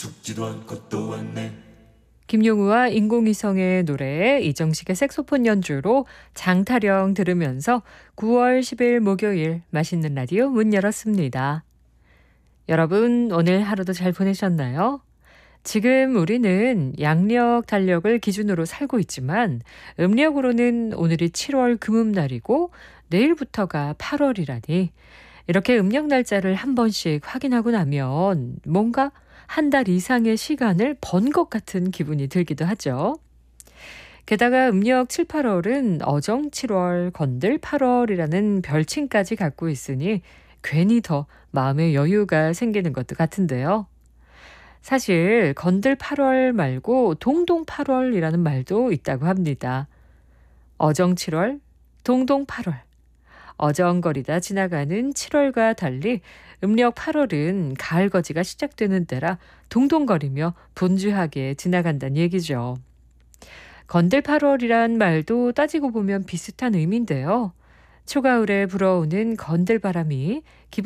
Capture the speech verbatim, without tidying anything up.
죽지도 않고 또 왔네. 김용우와 인공위성의 노래, 이정식의 색소폰 연주로 장타령 들으면서 구월 십일 목요일 맛있는 라디오 문 열었습니다. 여러분 오늘 하루도 잘 보내셨나요? 지금 우리는 양력 달력을 기준으로 살고 있지만 음력으로는 오늘이 칠월 금음날이고 내일부터가 팔월이라니 이렇게 음력 날짜를 한 번씩 확인하고 나면 뭔가 한 달 이상의 시간을 번 것 같은 기분이 들기도 하죠. 게다가 음력 칠, 팔월은 어정 칠월, 건들 팔월이라는 별칭까지 갖고 있으니 괜히 더 마음의 여유가 생기는 것도 같은데요. 사실 건들 팔월 말고 동동 팔월이라는 말도 있다고 합니다. 어정 칠월, 동동 팔월. 어정거리다 지나가는 칠월과 달리 음력 팔월은 가을거지가 시작되는 때라 동동거리며 분주하게 지나간다는 얘기죠. 건들 팔월이란 말도 따지고 보면 비슷한 의미인데요. 초가을에 불어오는 건들바람이 기분